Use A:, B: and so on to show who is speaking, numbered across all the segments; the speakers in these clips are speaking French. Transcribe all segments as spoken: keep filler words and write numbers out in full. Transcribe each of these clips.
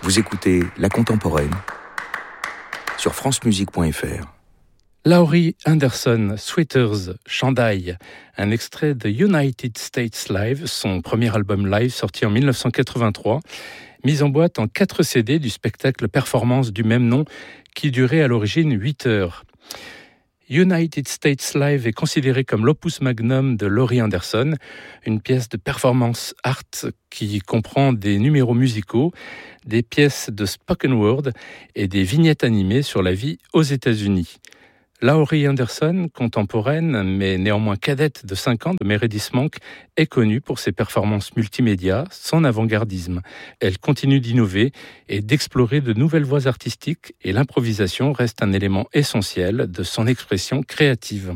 A: Vous écoutez La Contemporaine sur francemusique point f r.
B: Laurie Anderson, Sweaters, Chandail, un extrait de United States Live, son premier album live sorti en dix-neuf cent quatre-vingt-trois, mis en boîte en quatre C D du spectacle performance du même nom qui durait à l'origine huit heures. United States Live est considéré comme l'opus magnum de Laurie Anderson, une pièce de performance art qui comprend des numéros musicaux, des pièces de spoken word et des vignettes animées sur la vie aux États-Unis. Laurie Anderson, contemporaine mais néanmoins cadette de cinq ans de Meredith Monk, est connue pour ses performances multimédia, son avant-gardisme. Elle continue d'innover et d'explorer de nouvelles voies artistiques et l'improvisation reste un élément essentiel de son expression créative.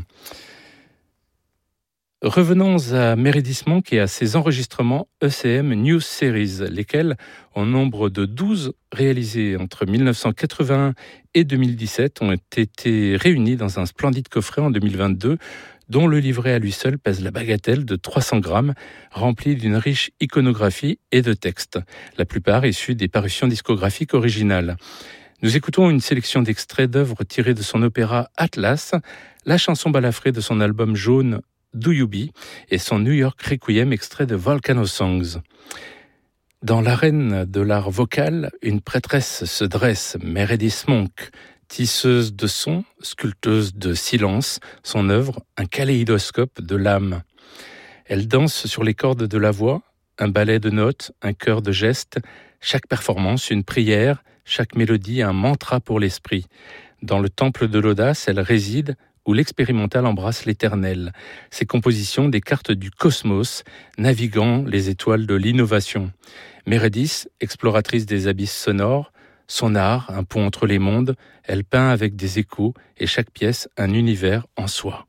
B: Revenons à Meredith Monk et à ses enregistrements E C M News Series, lesquels, au nombre de douze réalisés entre dix-neuf cent quatre-vingt-un et deux mille dix-sept, ont été réunis dans un splendide coffret en deux mille vingt-deux, dont le livret à lui seul pèse la bagatelle de trois cents grammes, rempli d'une riche iconographie et de textes, la plupart issus des parutions discographiques originales. Nous écoutons une sélection d'extraits d'œuvres tirées de son opéra Atlas, la chanson balafrée de son album jaune Do You Be et son New York Requiem extrait de Volcano Songs. Dans l'arène de l'art vocal, une prêtresse se dresse, Meredith Monk, tisseuse de sons, sculpteuse de silence, son œuvre, un kaléidoscope de l'âme. Elle danse sur les cordes de la voix, un ballet de notes, un chœur de gestes, chaque performance une prière, chaque mélodie un mantra pour l'esprit. Dans le temple de l'audace, elle réside, où l'expérimental embrasse l'éternel. Ses compositions des cartes du cosmos, naviguant les étoiles de l'innovation. Meredith, exploratrice des abysses sonores, son art, un pont entre les mondes, elle peint avec des échos et chaque pièce un univers en soi.